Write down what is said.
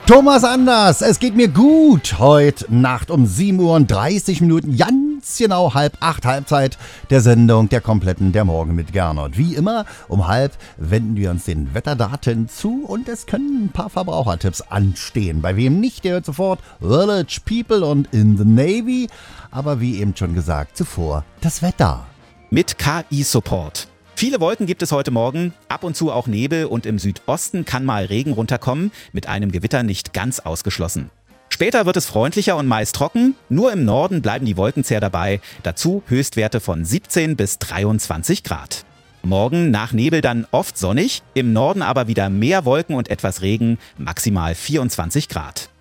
Thomas Anders, es geht mir gut. Heute Nacht um 7:30 Uhr, ganz genau 7:30, Halbzeit der Sendung der kompletten Der Morgen mit Gernot. Wie immer, um 7:30 wenden wir uns den Wetterdaten zu und es können ein paar Verbrauchertipps anstehen. Bei wem nicht, der hört sofort Village People und In the Navy. Aber wie eben schon gesagt, zuvor das Wetter. Mit KI-Support. Viele Wolken gibt es heute Morgen, ab und zu auch Nebel und im Südosten kann mal Regen runterkommen, mit einem Gewitter nicht ganz ausgeschlossen. Später wird es freundlicher und meist trocken, nur im Norden bleiben die Wolken zäh dabei, dazu Höchstwerte von 17 bis 23 Grad. Morgen nach Nebel dann oft sonnig, im Norden aber wieder mehr Wolken und etwas Regen, maximal 24 Grad.